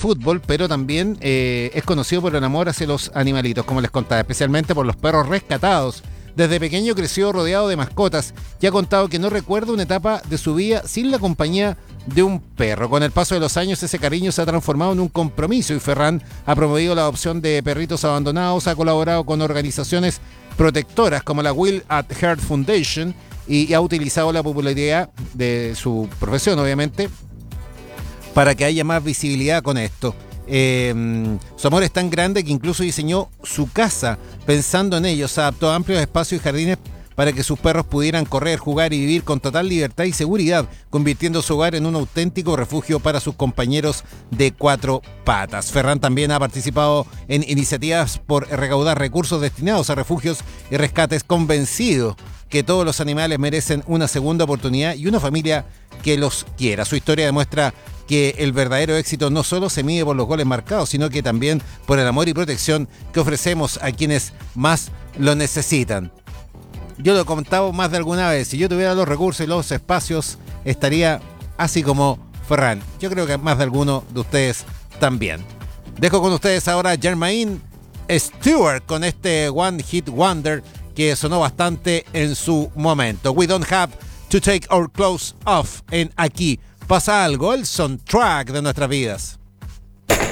fútbol, pero también es conocido por el amor hacia los animalitos, como les contaba, especialmente por los perros rescatados. Desde pequeño creció rodeado de mascotas y ha contado que no recuerda una etapa de su vida sin la compañía de un perro. Con el paso de los años ese cariño se ha transformado en un compromiso y Ferran ha promovido la adopción de perritos abandonados, ha colaborado con organizaciones protectoras como la Will at Heart Foundation y ha utilizado la popularidad de su profesión, obviamente, para que haya más visibilidad con esto. Su amor es tan grande que incluso diseñó su casa pensando en ellos, adaptó amplios espacios y jardines para que sus perros pudieran correr, jugar y vivir con total libertad y seguridad, convirtiendo su hogar en un auténtico refugio para sus compañeros de cuatro patas. Ferran también ha participado en iniciativas por recaudar recursos destinados a refugios y rescates, convencido que todos los animales merecen una segunda oportunidad y una familia que los quiera. Su historia demuestra que el verdadero éxito no solo se mide por los goles marcados, sino que también por el amor y protección que ofrecemos a quienes más lo necesitan. Yo lo he contado más de alguna vez, si yo tuviera los recursos y los espacios, estaría así como Ferran. Yo creo que más de alguno de ustedes también. Dejo con ustedes ahora a Jermaine Stewart con este One Hit Wonder que sonó bastante en su momento. We don't have to take our clothes off. En Aquí Pasa Algo, el soundtrack de nuestras vidas.